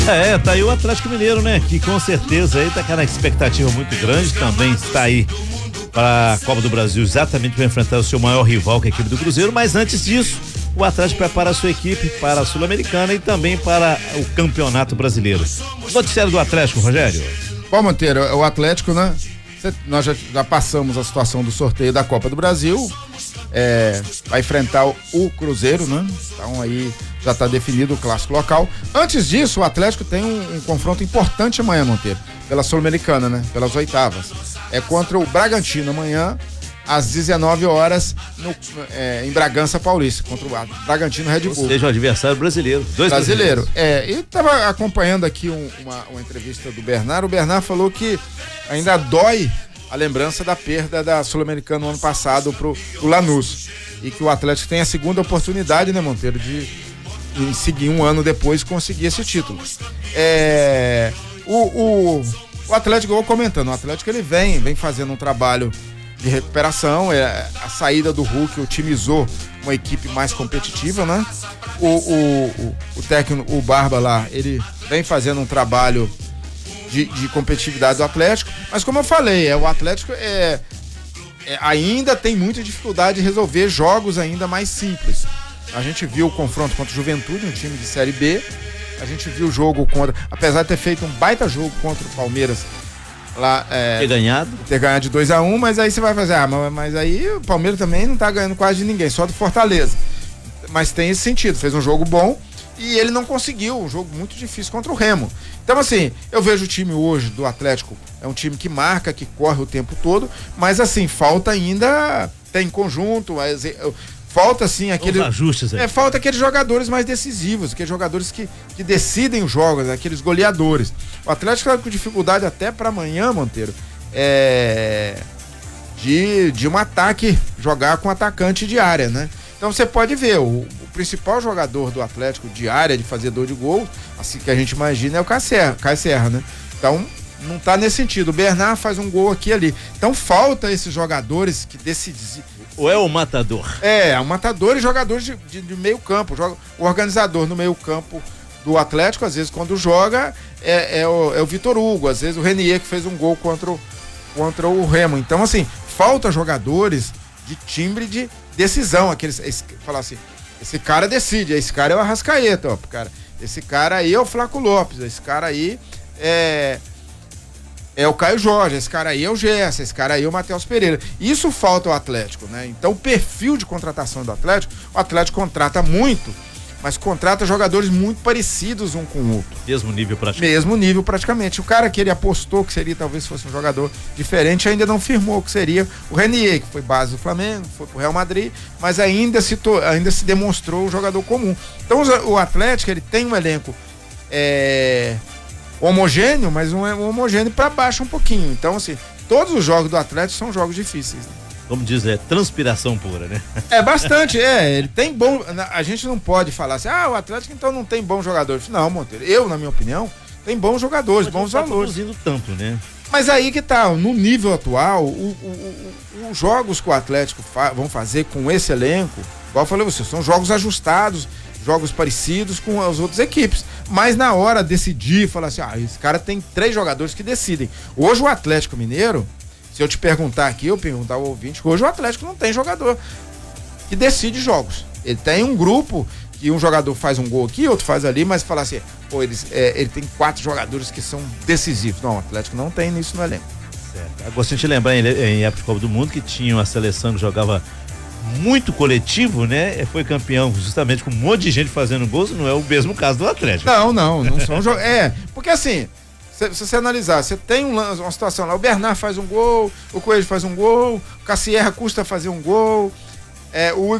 Tá aí o Atlético Mineiro, né? Que com certeza aí tá com uma expectativa muito grande, também está aí para a Copa do Brasil exatamente para enfrentar o seu maior rival, que é a equipe do Cruzeiro, mas antes disso, o Atlético prepara a sua equipe para a Sul-Americana e também para o Campeonato Brasileiro. Noticiário do Atlético, Rogério. Bom, Monteiro, o Atlético, né? Nós já passamos a situação do sorteio da Copa do Brasil, vai enfrentar o Cruzeiro, né? Então aí já está definido o clássico local. Antes disso, o Atlético tem um confronto importante amanhã, Monteiro, pela Sul-Americana, né? Pelas oitavas. É contra o Bragantino amanhã, às 19 horas, em Bragança Paulista, contra o Bragantino Red Bull. Ou seja, o adversário brasileiro. Brasileiro. E estava acompanhando aqui uma entrevista do Bernard. O Bernard falou que ainda dói a lembrança da perda da Sul-Americana no ano passado pro Lanús. E que o Atlético tem a segunda oportunidade, né, Monteiro, de seguir um ano depois conseguir esse título. O Atlético, eu vou comentando, o Atlético ele vem fazendo um trabalho de recuperação, a saída do Hulk otimizou uma equipe mais competitiva, né? O técnico, o Barba lá, ele vem fazendo um trabalho de competitividade do Atlético, mas como eu falei, o Atlético ainda tem muita dificuldade de resolver jogos ainda mais simples. A gente viu o confronto contra o Juventude, um time de Série B, a gente viu o jogo apesar de ter feito um baita jogo contra o Palmeiras, lá, ter ganhado de 2-1, mas aí você vai fazer, mas aí o Palmeiras também não tá ganhando quase de ninguém, só do Fortaleza. Mas tem esse sentido, fez um jogo bom e ele não conseguiu, um jogo muito difícil contra o Remo. Então assim, eu vejo o time hoje do Atlético, é um time que marca, que corre o tempo todo, mas assim, falta ainda, tem conjunto, mas falta assim aqueles ajustes aí. Falta aqueles jogadores mais decisivos, aqueles jogadores que decidem os jogos, aqueles goleadores. O Atlético tá com dificuldade até para amanhã, Monteiro, de um ataque, jogar com atacante de área, né? Então você pode ver, o principal jogador do Atlético de área, de fazedor de gol, assim que a gente imagina, é o Caio Serra, né? Então não tá nesse sentido. O Bernard faz um gol aqui e ali. Então falta esses jogadores que decidem. Ou é o matador? O matador e jogadores de meio campo. O organizador no meio campo do Atlético, às vezes quando joga, é o Vitor Hugo, às vezes o Renier, que fez um gol contra o Remo. Então assim, falta jogadores de timbre de decisão, falar assim, esse cara decide, esse cara é o Arrascaeta, ó, cara, esse cara aí é o Flaco Lopes, esse cara aí é o Caio Jorge, esse cara aí é o Gerson, esse cara aí é o Matheus Pereira. Isso falta ao Atlético, né? Então o perfil de contratação do Atlético, o Atlético contrata muito, mas contrata jogadores muito parecidos um com o outro. Mesmo nível praticamente. O cara que ele apostou que seria, talvez fosse um jogador diferente, ainda não firmou que seria o Renier, que foi base do Flamengo, foi pro Real Madrid, mas ainda se demonstrou um jogador comum. Então o Atlético, ele tem um elenco homogêneo, mas um homogêneo para baixo um pouquinho. Então assim, todos os jogos do Atlético são jogos difíceis, né? Como diz, transpiração pura, né? Bastante, ele tem bom. A gente não pode falar assim, o Atlético então não tem bons jogadores. Não, Monteiro, na minha opinião, tem bons jogadores, mas bons valores. Produzindo tanto, né? Mas aí que tá, no nível atual, os jogos que o Atlético vão fazer com esse elenco, igual eu falei você, são jogos ajustados, jogos parecidos com as outras equipes. Mas na hora de decidir, falar assim, esse cara tem 3 jogadores que decidem. Hoje o Atlético Mineiro, se eu te perguntar aqui, eu perguntar ao ouvinte, hoje o Atlético não tem jogador que decide jogos. Ele tem um grupo que um jogador faz um gol aqui, outro faz ali, mas falar assim, ele tem 4 jogadores que são decisivos. Não, o Atlético não tem isso no elenco. Certo. Eu gosto de lembrar em época de Copa do Mundo que tinha uma seleção que jogava muito coletivo, né? Foi campeão justamente com um monte de gente fazendo gols, não é o mesmo caso do Atlético. Não são jogos. Porque assim, se você analisar, você tem uma situação lá, o Bernard faz um gol, o Coelho faz um gol, o Cassierra custa fazer um gol, o